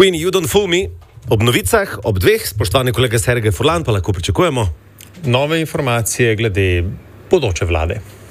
Queen, You Don't Fool Me, ob novicah, ob 2, spoštovani kolega Sergej Furlan, pa lahko pričakujemo nove informacije glede bodoče vlade.